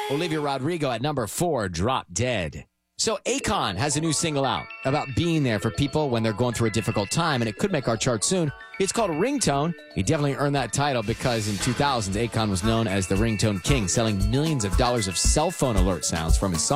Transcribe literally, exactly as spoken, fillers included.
Olivia Rodrigo at number four, Drop Dead. So Akon has a new single out about being there for people when they're going through a difficult time, and it could make our chart soon. It's called Ringtone. He definitely earned that title because in two thousands, Akon was known as the Ringtone King, selling millions of dollars of cell phone alert sounds from his song.